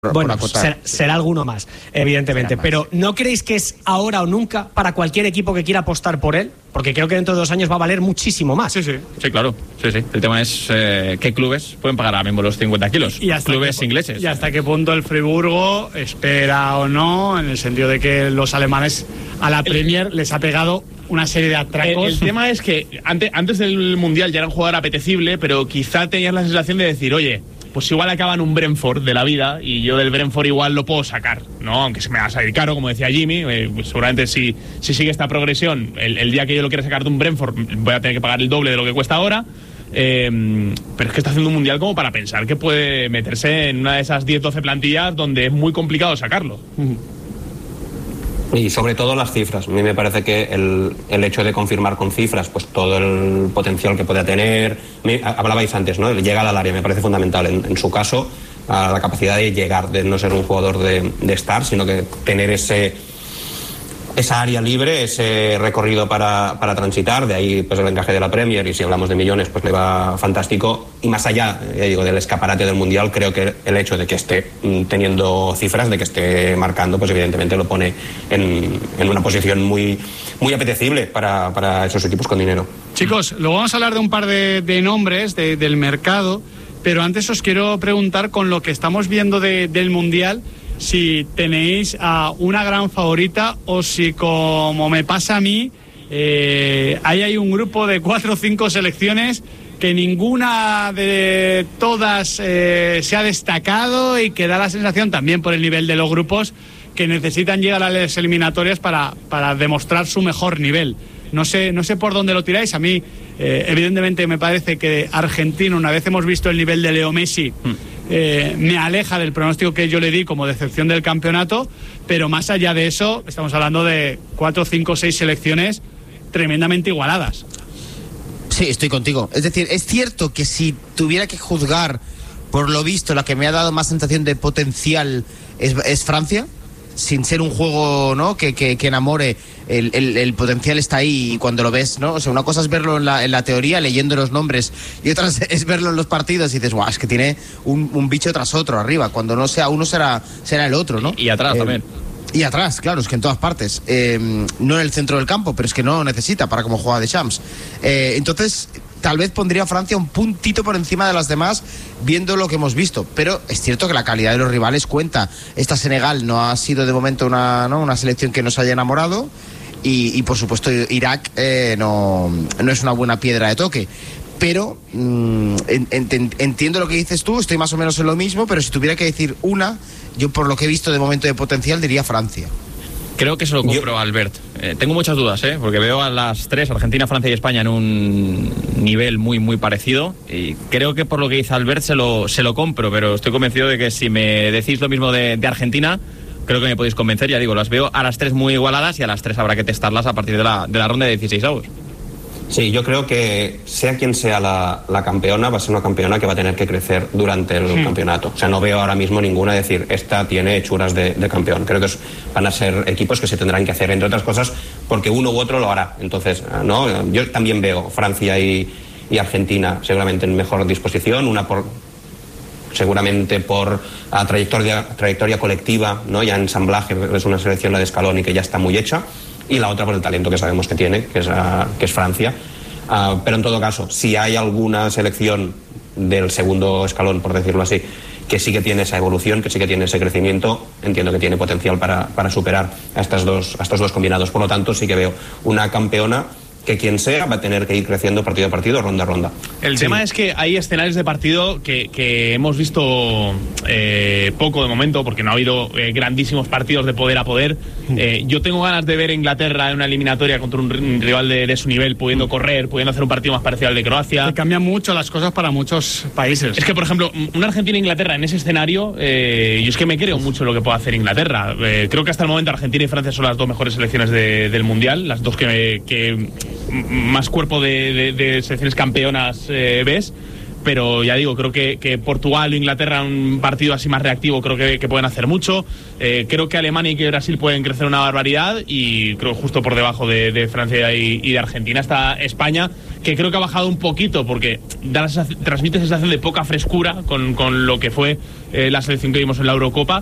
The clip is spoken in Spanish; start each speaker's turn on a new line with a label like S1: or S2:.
S1: Bueno, será alguno más, evidentemente. Pero ¿no creéis que es ahora o nunca para cualquier equipo que quiera apostar por él? Porque creo que dentro de 2 años va a valer muchísimo más.
S2: Sí, claro. Sí. El tema es qué clubes pueden pagar ahora mismo los 50 kilos.
S3: Y
S2: clubes ingleses.
S3: ¿Y hasta qué punto el Friburgo espera o no? En el sentido de que los alemanes a la Premier les ha pegado una serie de atracos.
S2: El tema es que antes del Mundial ya era un jugador apetecible, pero quizá tenías la sensación de decir, oye, pues igual acaba en un Brentford de la vida y yo del Brentford igual lo puedo sacar, ¿no? Aunque se me va a salir caro, como decía Jimmy, pues seguramente si sigue esta progresión, el día que yo lo quiera sacar de un Brentford voy a tener que pagar el doble de lo que cuesta ahora. Pero es que está haciendo un Mundial como para pensar que puede meterse en una de esas 10-12 plantillas donde es muy complicado sacarlo.
S4: Y sobre todo las cifras. A mí me parece que el hecho de confirmar con cifras pues todo el potencial que pueda tener. Hablabais antes, ¿no? El llegar al área me parece fundamental. En su caso, a la capacidad de llegar, de no ser un jugador de estar, sino que tener esa área libre, ese recorrido para transitar. De ahí pues el encaje de la Premier, y si hablamos de millones pues le va fantástico. Y más allá, ya digo, del escaparate del Mundial, creo que el hecho de que esté teniendo cifras, de que esté marcando, pues evidentemente lo pone en una posición muy, muy apetecible para esos equipos con dinero.
S3: Chicos, luego vamos a hablar de un par de nombres del mercado, pero antes os quiero preguntar, con lo que estamos viendo del Mundial, si tenéis a una gran favorita o si, como me pasa a mí, hay un grupo de 4 o 5 selecciones que ninguna de todas se ha destacado y que da la sensación, también por el nivel de los grupos, que necesitan llegar a las eliminatorias para demostrar su mejor nivel. No sé por dónde lo tiráis. A mí, evidentemente, me parece que Argentina, una vez hemos visto el nivel de Leo Messi, me aleja del pronóstico que yo le di como decepción del campeonato, pero más allá de eso, estamos hablando de 4, 5, 6 selecciones tremendamente igualadas.
S5: Sí, estoy contigo. Es decir, es cierto que si tuviera que juzgar por lo visto, la que me ha dado más sensación de potencial es Francia, sin ser un juego, ¿no?, que enamore. El potencial está ahí y cuando lo ves, ¿no? O sea, una cosa es verlo en la teoría, leyendo los nombres, y otra es verlo en los partidos y dices, guau, es que tiene un bicho tras otro arriba. Cuando no sea uno, será el otro, ¿no?
S2: Y atrás también.
S5: Y atrás, claro, es que en todas partes. No en el centro del campo, pero es que no necesita para como juega Deschamps. Entonces, tal vez pondría a Francia un puntito por encima de las demás, viendo lo que hemos visto. Pero es cierto que la calidad de los rivales cuenta. Esta Senegal no ha sido de momento una selección que nos haya enamorado. Y por supuesto, Irak no es una buena piedra de toque. Pero entiendo lo que dices tú, estoy más o menos en lo mismo, pero si tuviera que decir una, yo por lo que he visto de momento de potencial diría Francia.
S2: Creo que se lo compro a Albert. Tengo muchas dudas, porque veo a las 3, Argentina, Francia y España, en un nivel muy, muy parecido. Y creo que por lo que dice Albert se lo compro, pero estoy convencido de que si me decís lo mismo de Argentina, creo que me podéis convencer. Ya digo, las veo a las 3 muy igualadas y a las 3 habrá que testarlas a partir de la ronda de 16avos.
S4: Sí, yo creo que sea quien sea la campeona, va a ser una campeona que va a tener que crecer durante el campeonato. O sea, no veo ahora mismo ninguna decir, esta tiene hechuras de campeón. Creo que van a ser equipos que se tendrán que hacer, entre otras cosas, porque uno u otro lo hará. Entonces, ¿no? Yo también veo Francia y Argentina seguramente en mejor disposición, seguramente por trayectoria colectiva, ¿no? Ya ensamblaje, es una selección, la de Scaloni, que ya está muy hecha, y la otra por el talento que sabemos que tiene, que es Francia. Pero en todo caso, si hay alguna selección del segundo escalón, por decirlo así, que sí que tiene esa evolución, que sí que tiene ese crecimiento, entiendo que tiene potencial para superar a estos dos combinados. Por lo tanto, sí que veo una campeona que quien sea va a tener que ir creciendo partido a partido, ronda a ronda.
S2: El tema es que hay escenarios de partido que hemos visto poco de momento, porque no ha habido grandísimos partidos de poder a poder. Yo tengo ganas de ver a Inglaterra en una eliminatoria contra un rival de su nivel, pudiendo correr, pudiendo hacer un partido más parecido al de Croacia.
S3: Que cambian mucho las cosas para muchos países.
S2: Es que, por ejemplo, una Argentina-Inglaterra en ese escenario, yo es que me creo mucho lo que puede hacer Inglaterra. Creo que hasta el momento Argentina y Francia son las 2 mejores selecciones del Mundial, las 2 que más cuerpo de selecciones campeonas ves. pero ya digo, creo que Portugal o Inglaterra, un partido así más reactivo, creo que pueden hacer mucho. Creo que Alemania y que Brasil pueden crecer una barbaridad, y creo justo por debajo de Francia y de Argentina está España, que creo que ha bajado un poquito porque transmite sensación de poca frescura con lo que fue la selección que vimos en la Eurocopa,